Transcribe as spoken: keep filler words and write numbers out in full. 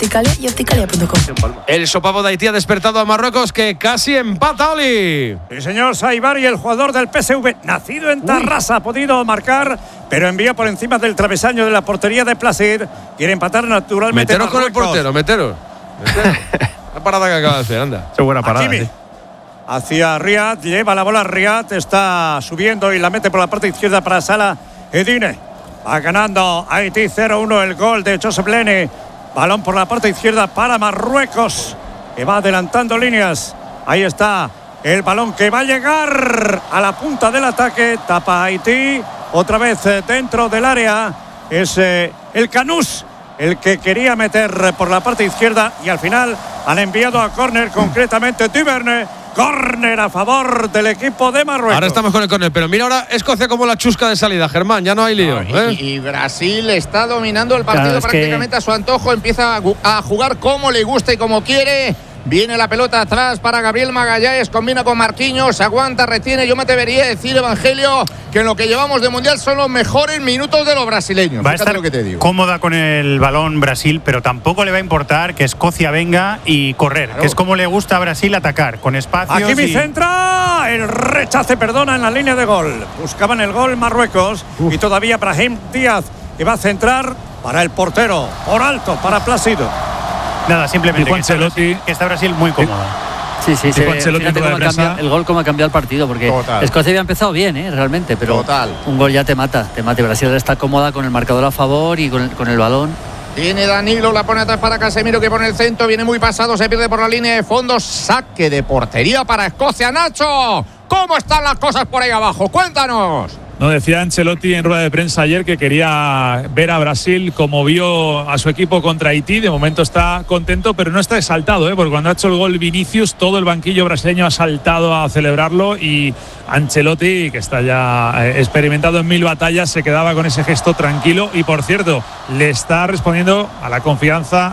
Opticalia y opticalia punto com. El sopapo de Haití ha despertado a Marruecos, que casi empata, Oli. El señor Saibari, el jugador del P S V, nacido en Tarrasa, ha podido marcar, pero envía por encima del travesaño de la portería de Placid. Quiere empatar naturalmente. Meteros con el portero, meteros. meteros. La parada que acaba de hacer, anda. Qué buena parada. Hakimi. Sí. Hacia Riyad, lleva la bola Riyad, está subiendo y la mete por la parte izquierda para Salah Eddine. Va ganando Haití cero uno, el gol de Joseph Lene. Balón por la parte izquierda para Marruecos, que va adelantando líneas. Ahí está el balón que va a llegar a la punta del ataque. Tapa Haití, otra vez dentro del área. Es eh, el Canús el que quería meter por la parte izquierda y al final han enviado a córner, concretamente Duvernay. Córner a favor del equipo de Marruecos. Ahora estamos con el córner, pero mira ahora Escocia como la chusca de salida, Germán, ya no hay lío. No, ¿eh? y, y Brasil está dominando el partido, claro, prácticamente que... a su antojo, empieza a, a jugar como le gusta y como quiere. Viene la pelota atrás para Gabriel Magallanes, combina con Marquinhos, aguanta, retiene. Yo me atrevería a decir, Evangelio, que en lo que llevamos de Mundial son los mejores minutos de los brasileños. Va a Fíjate estar lo que te digo. cómoda con el balón Brasil, pero tampoco le va a importar que Escocia venga y correr, Claro. que es como le gusta a Brasil atacar, con espacios. Aquí mi y... centra, el rechace, perdona, en la línea de gol. Buscaban el gol Marruecos. Uf. Y todavía Brahim Díaz, que va a centrar para el portero, por alto, para Plácido. Nada, simplemente Dijo que está, Brasil, que está Brasil muy cómoda. Sí, sí, sí. Fíjate cómo ha cambiado, el gol cómo ha cambiado el partido, porque Total. Escocia había empezado bien, ¿eh? Realmente, pero Total. un gol ya te mata, te mata. Y Brasil está cómoda con el marcador a favor y con el, con el balón. Viene Danilo, la pone atrás para Casemiro, que pone el centro, viene muy pasado, se pierde por la línea de fondo, saque de portería para Escocia. Nacho, ¿cómo están las cosas por ahí abajo? Cuéntanos. No, decía Ancelotti en rueda de prensa ayer que quería ver a Brasil como vio a su equipo contra Haití. De momento está contento, pero no está exaltado, ¿eh? Porque cuando ha hecho el gol Vinicius, todo el banquillo brasileño ha saltado a celebrarlo, y Ancelotti, que está ya experimentado en mil batallas, se quedaba con ese gesto tranquilo. Y por cierto, le está respondiendo a la confianza